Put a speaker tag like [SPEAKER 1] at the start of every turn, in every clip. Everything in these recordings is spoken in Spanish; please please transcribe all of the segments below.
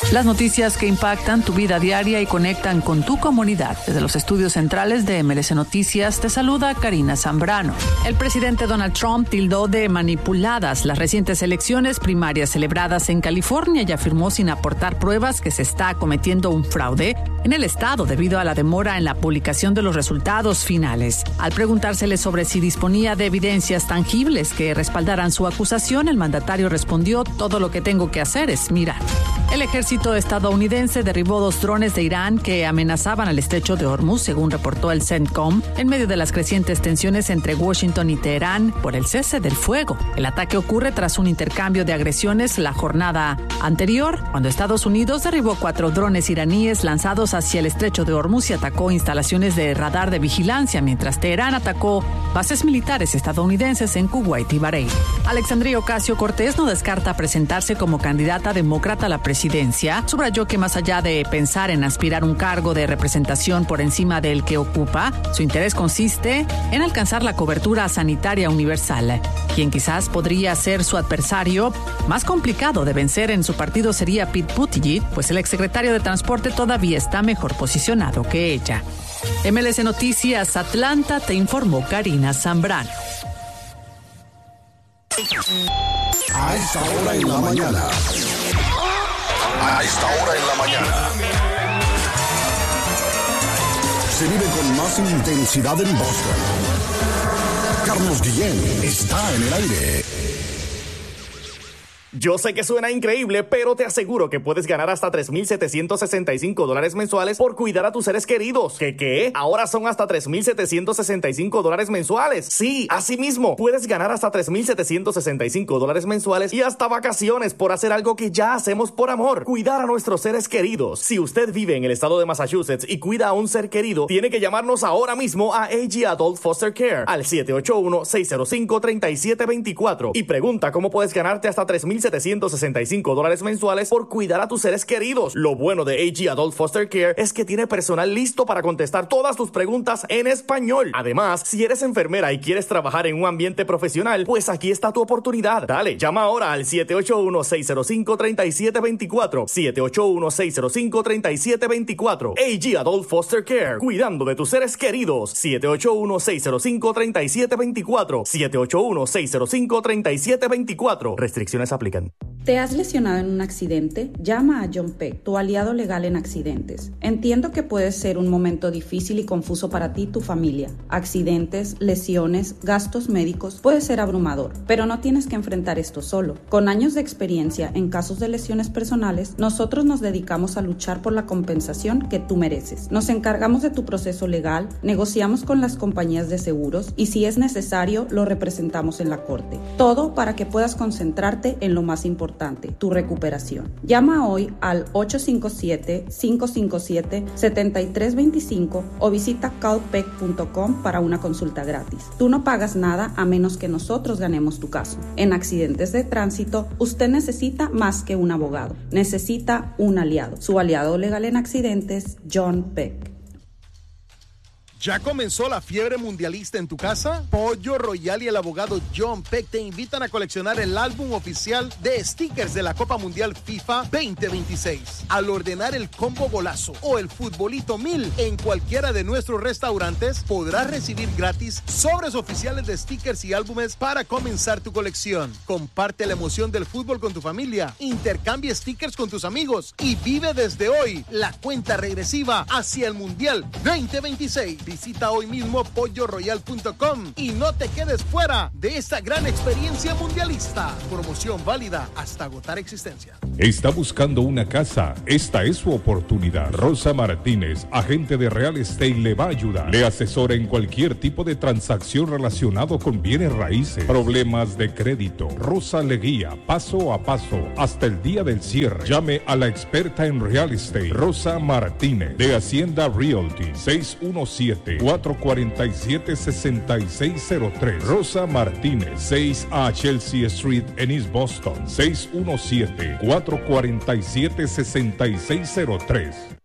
[SPEAKER 1] Las noticias que impactan tu vida diaria y conectan con tu comunidad. Desde los estudios centrales de MLS Noticias te saluda Karina Zambrano. El presidente Donald Trump tildó de manipuladas las recientes elecciones primarias celebradas en California y afirmó sin aportar pruebas que se está cometiendo un fraude en el estado debido a la demora en la publicación de los resultados finales. Al preguntársele sobre si disponía de evidencias tangibles que respaldaran su acusación, el mandatario respondió: todo lo que tengo que hacer es mirar. El ejército estadounidense derribó 2 drones de Irán que amenazaban al estrecho de Hormuz, según reportó el CENTCOM, en medio de las crecientes tensiones entre Washington y Teherán por el cese del fuego. El ataque ocurre tras un intercambio de agresiones la jornada anterior, cuando Estados Unidos derribó 4 drones iraníes lanzados hacia el estrecho de Hormuz y atacó instalaciones de radar de vigilancia, mientras Teherán atacó bases militares estadounidenses en Kuwait y Bahrein. Alexandria Ocasio-Cortez no descarta presentarse como candidata demócrata a la presidencia. Subrayó que más allá de pensar en aspirar un cargo de representación por encima del que ocupa, su interés consiste en alcanzar la cobertura sanitaria universal. Quien quizás podría ser su adversario más complicado de vencer en su partido sería Pete Buttigieg, pues el exsecretario de Transporte todavía está mejor posicionado que ella. MLS Noticias Atlanta te informó Karina Zambrano.
[SPEAKER 2] A esta hora en la mañana. A esta hora en la mañana se vive con más intensidad en Boston. Carlos Guillén está en el aire.
[SPEAKER 3] Yo sé que suena increíble, pero te aseguro que puedes ganar hasta $3,765 mensuales por cuidar a tus seres queridos. ¿Qué? Ahora son hasta $3,765 mensuales. Sí, así mismo. Puedes ganar hasta $3,765 mensuales y hasta vacaciones por hacer algo que ya hacemos por amor: cuidar a nuestros seres queridos. Si usted vive en el estado de Massachusetts y cuida a un ser querido, tiene que llamarnos ahora mismo a AG Adult Foster Care al 781-605-3724 y pregunta cómo puedes ganarte hasta $3,765 mensuales por cuidar a tus seres queridos. Lo bueno de AG Adult Foster Care es que tiene personal listo para contestar todas tus preguntas en español. Además, si eres enfermera y quieres trabajar en un ambiente profesional, pues aquí está tu oportunidad. Dale, llama ahora al 781-605-3724. 781-605-3724. AG Adult Foster Care, cuidando de tus seres queridos. 781-605-3724. 781-605-3724. Restricciones aplican.
[SPEAKER 4] ¿Te has lesionado en un accidente? Llama a John Peck, tu aliado legal en accidentes. Entiendo que puede ser un momento difícil y confuso para ti y tu familia. Accidentes, lesiones, gastos médicos, puede ser abrumador, pero no tienes que enfrentar esto solo. Con años de experiencia en casos de lesiones personales, nosotros nos dedicamos a luchar por la compensación que tú mereces. Nos encargamos de tu proceso legal, negociamos con las compañías de seguros y, si es necesario, lo representamos en la corte. Todo para que puedas concentrarte en lo más importante: tu recuperación. Llama hoy al 857-557-7325 o visita callpeck.com para una consulta gratis. Tú no pagas nada a menos que nosotros ganemos tu caso. En accidentes de tránsito, usted necesita más que un abogado, necesita un aliado. Su aliado legal en accidentes, John Peck.
[SPEAKER 5] ¿Ya comenzó la fiebre mundialista en tu casa? Pollo Royal y el abogado John Peck te invitan a coleccionar el álbum oficial de stickers de la Copa Mundial FIFA 2026. Al ordenar el combo golazo o el futbolito 1000 en cualquiera de nuestros restaurantes, podrás recibir gratis sobres oficiales de stickers y álbumes para comenzar tu colección. Comparte la emoción del fútbol con tu familia, intercambia stickers con tus amigos y vive desde hoy la cuenta regresiva hacia el Mundial 2026. Visita hoy mismo polloroyal.com y no te quedes fuera de esta gran experiencia mundialista. Promoción válida hasta agotar existencia.
[SPEAKER 6] ¿Está buscando una casa? Esta es su oportunidad. Rosa Martínez, agente de Real Estate, le va a ayudar. Le asesora en cualquier tipo de transacción relacionado con bienes raíces, problemas de crédito. Rosa le guía paso a paso hasta el día del cierre. Llame a la experta en Real Estate, Rosa Martínez, de Hacienda Realty, 617-447-6603. Rosa Martínez, 6 a Chelsea Street en East Boston, 617-447-6603.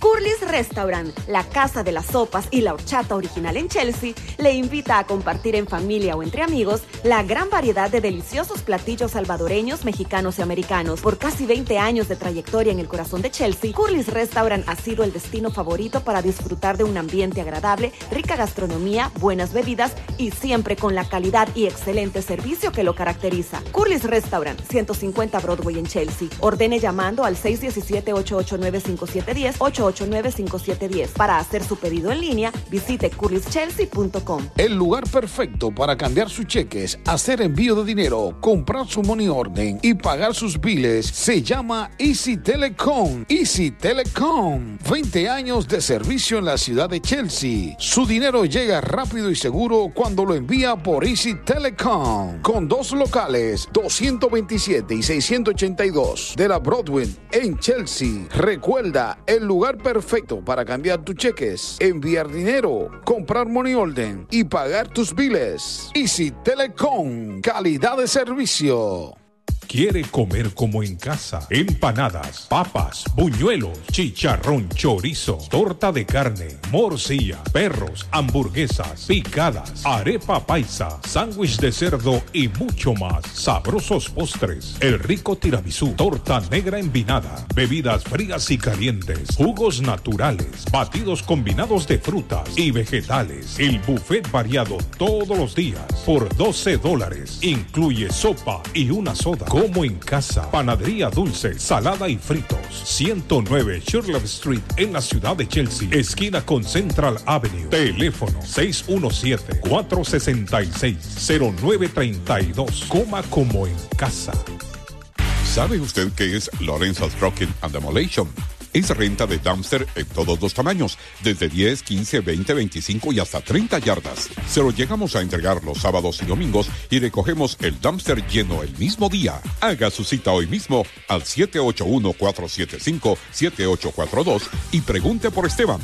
[SPEAKER 7] Curly's Restaurant, la casa de las sopas y la horchata original en Chelsea, le invita a compartir en familia o entre amigos la gran variedad de deliciosos platillos salvadoreños, mexicanos y americanos. Por casi 20 años de trayectoria en el corazón de Chelsea, Curly's Restaurant ha sido el destino favorito para disfrutar de un ambiente agradable, rica gastronomía, buenas bebidas y siempre con la calidad y excelente servicio que lo caracteriza. Curly's Restaurant, 150 Broadway en Chelsea. Ordene llamando al 617-889-5710, 889-5710. Para hacer su pedido en línea, visite curlyschelsea.com.
[SPEAKER 8] El lugar perfecto para cambiar sus cheques, hacer envío de dinero, comprar su money order y pagar sus biles se llama Easy Telecom. Easy Telecom, 20 años de servicio en la ciudad de Chelsea. Su dinero llega rápido y seguro cuando lo envía por Easy Telecom. Con 2 locales, 227 y 682 de la Broadway en Chelsea. Recuerda, el lugar perfecto para cambiar tus cheques, enviar dinero, comprar money order y pagar tus biles. Easy Telecom, calidad de servicio.
[SPEAKER 6] ¿Quiere comer como en casa? Empanadas, papas, buñuelos, chicharrón, chorizo, torta de carne, morcilla, perros, hamburguesas, picadas, arepa paisa, sándwich de cerdo y mucho más. Sabrosos postres, el rico tiramisú, torta negra envinada, bebidas frías y calientes, jugos naturales, batidos combinados de frutas y vegetales. El buffet variado todos los días por $12. Incluye sopa y una soda. Como en casa, panadería dulce, salada y fritos. 109 Shirley Street en la ciudad de Chelsea, esquina con Central Avenue. Teléfono 617-466-0932. Coma como en casa.
[SPEAKER 9] ¿Sabe usted qué es Lorenzo's Trucking and Demolition? Es renta de dumpster en todos los tamaños, desde 10, 15, 20, 25 y hasta 30 yardas. Se lo llegamos a entregar los sábados y domingos y recogemos el dumpster lleno el mismo día. Haga su cita hoy mismo al 781-475-7842 y pregunte por Esteban,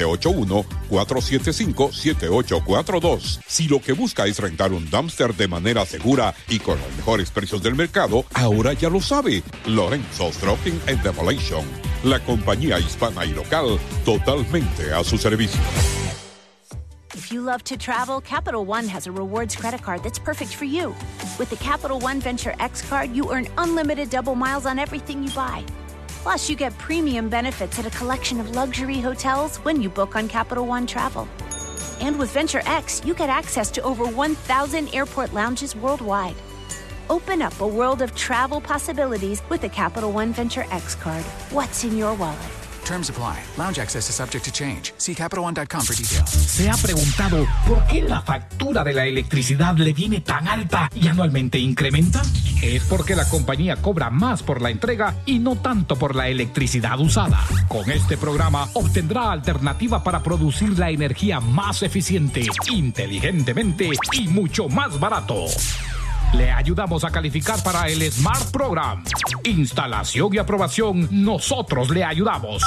[SPEAKER 9] 781-475-7842. Si lo que busca es rentar un dumpster de manera segura y con los mejores precios del mercado, ahora ya lo sabe. Lorenzo's Trucking and Demolition. La compañía hispana y local totalmente a su servicio.
[SPEAKER 10] If you love to travel, Capital One has a rewards credit card that's perfect for you. With the Capital One Venture X card, you earn unlimited double miles on everything you buy. Plus, you get premium benefits at a collection of luxury hotels when you book on Capital One Travel. And with Venture X, you get access to over 1,000 airport lounges worldwide. Open up a world of travel possibilities with the Capital One Venture X card. What's in your wallet?
[SPEAKER 11] Terms apply. Lounge access is subject to change. See CapitalOne.com for details.
[SPEAKER 12] ¿Se ha preguntado por qué la factura de la electricidad le viene tan alta y anualmente incrementa? Es porque la compañía cobra más por la entrega y no tanto por la electricidad usada. Con este programa obtendrá alternativa para producir la energía más eficiente, inteligentemente y mucho más barato. Le ayudamos a calificar para el Smart Program. Instalación y aprobación, nosotros le ayudamos.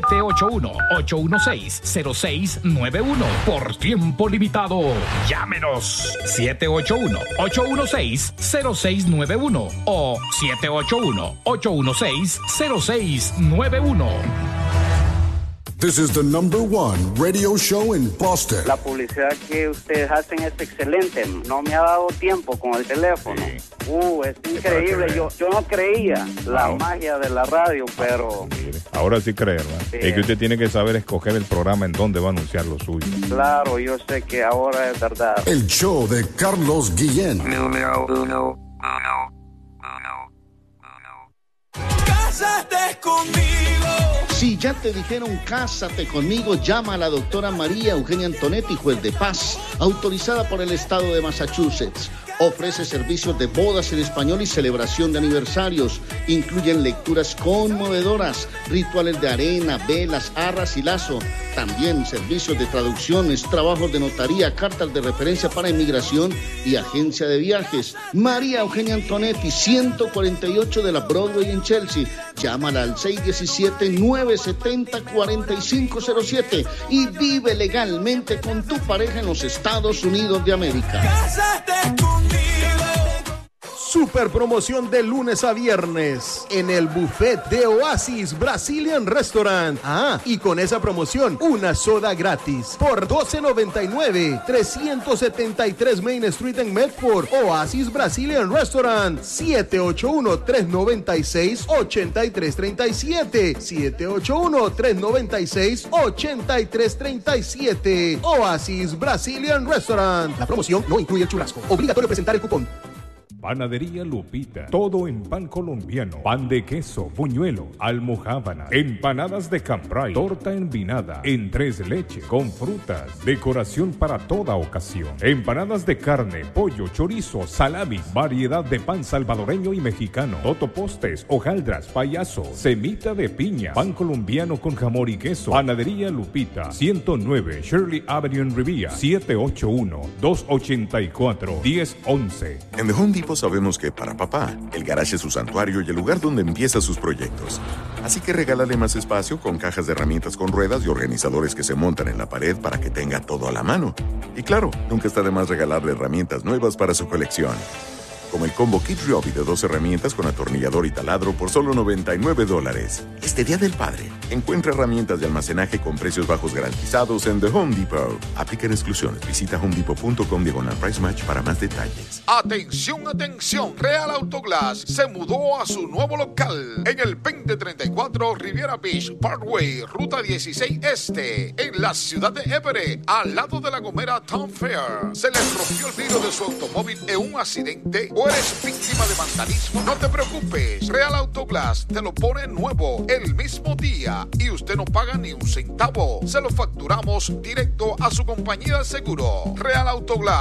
[SPEAKER 12] 781-816-0691. Por tiempo limitado. Llámenos. 781-816-0691 o 781-816-0691.
[SPEAKER 2] This is the #1 radio show in Boston.
[SPEAKER 13] La publicidad que ustedes hacen es excelente. No me ha dado tiempo con el teléfono. Es increíble. Yo no creía la magia de la radio, pero...
[SPEAKER 14] Ahora sí creo, ¿verdad? Sí. Es que usted tiene que saber escoger el programa en donde va a anunciar lo suyo.
[SPEAKER 13] Claro, yo sé que ahora es verdad.
[SPEAKER 2] El show de Carlos Guillén.
[SPEAKER 13] Número uno.
[SPEAKER 15] Cásate conmigo.
[SPEAKER 16] Si ya te dijeron cásate conmigo, llama a la doctora María Eugenia Antonetti, juez de paz, autorizada por el estado de Massachusetts. Ofrece servicios de bodas en español y celebración de aniversarios. Incluyen lecturas conmovedoras, rituales de arena, velas, arras y lazo. También servicios de traducciones, trabajos de notaría, cartas de referencia para inmigración y agencia de viajes. María Eugenia Antonetti, 148 de la Broadway en Chelsea. Llámala al 617-970-4507 y vive legalmente con tu pareja en los Estados Unidos de América.
[SPEAKER 15] Cásate conmigo.
[SPEAKER 5] Super promoción de lunes a viernes en el buffet de Oasis Brazilian Restaurant. Y con esa promoción, una soda gratis por $12.99. 373 Main Street en Medford. Oasis Brazilian Restaurant. 781-396-8337. 781-396-8337. Oasis Brazilian Restaurant. La promoción no incluye el churrasco. Obligatorio presentar el cupón.
[SPEAKER 6] Panadería Lupita, todo en pan colombiano, pan de queso, buñuelo, almojábana, empanadas de cambray, torta envinada, en 3 leches, con frutas, decoración para toda ocasión, empanadas de carne, pollo, chorizo, salami, variedad de pan salvadoreño y mexicano, totopostes, hojaldras, payaso, semita de piña, pan colombiano con jamón y queso. Panadería Lupita, 109 Shirley Avenue en Rivia, 781-284-1011.
[SPEAKER 15] En The Home Depot sabemos que para papá, el garage es su santuario y el lugar donde empieza sus proyectos. Así que regálale más espacio con cajas de herramientas con ruedas y organizadores que se montan en la pared para que tenga todo a la mano. Y claro, nunca está de más regalarle herramientas nuevas para su colección. Como el combo Kit Ryobi de 2 herramientas con atornillador y taladro por solo $99. Este Día del Padre, encuentra herramientas de almacenaje con precios bajos garantizados en The Home Depot. Aplican exclusiones. Visita homedepot.com/price match para más detalles.
[SPEAKER 8] Atención, atención. Real Autoglass se mudó a su nuevo local en el 2034 Riviera Beach Parkway, Ruta 16 Este, en la ciudad de Everett, al lado de la Gomera Town Fair. Se les rompió el vidrio de su automóvil en un accidente o eres víctima de vandalismo. No te preocupes. Real Autoglass te lo pone nuevo el mismo día y usted no paga ni un centavo. Se lo facturamos directo a su compañía de seguro. Real Autoglass.